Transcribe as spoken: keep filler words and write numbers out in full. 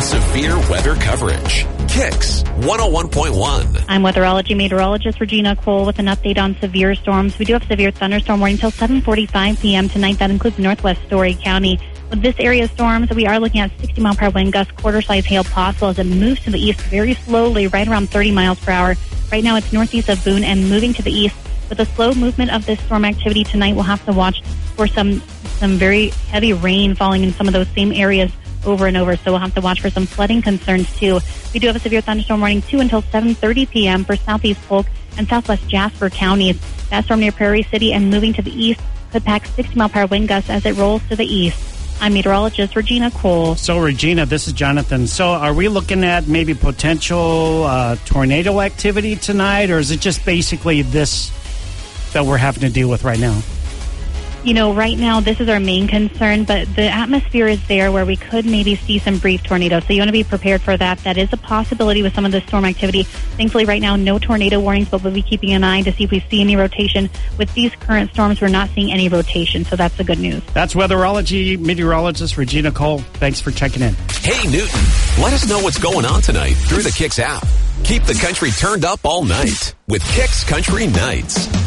severe weather coverage. Kicks one oh one point one. I'm weatherology meteorologist Regina Cole with an update on severe storms. We do have severe thunderstorm warning until seven forty-five p.m. tonight. That includes northwest Story County. With this area of storms, we are looking at sixty mile per hour wind gusts, quarter-size hail possible as it moves to the east very slowly, right around thirty miles per hour. Right now, it's northeast of Boone and moving to the east. With the slow movement of this storm activity tonight, we'll have to watch for some some very heavy rain falling in some of those same areas over and over. So we'll have to watch for some flooding concerns, too. We do have a severe thunderstorm warning, too, until seven thirty p.m. for southeast Polk and southwest Jasper counties. That storm near Prairie City and moving to the east could pack sixty mile per hour wind gusts as it rolls to the east. I'm meteorologist Regina Cole. So, Regina, this is Jonathan. So, are we looking at maybe potential uh, tornado activity tonight, or is it just basically this that we're having to deal with right now? You know, right now, this is our main concern, but the atmosphere is there where we could maybe see some brief tornadoes. So you want to be prepared for that. That is a possibility with some of the storm activity. Thankfully, right now, no tornado warnings, but we'll be keeping an eye to see if we see any rotation. With these current storms, we're not seeing any rotation, so that's the good news. That's weatherology meteorologist Regina Cole. Thanks for checking in. Hey, Newton, let us know what's going on tonight through the Kicks app. Keep the country turned up all night with Kicks Country Nights.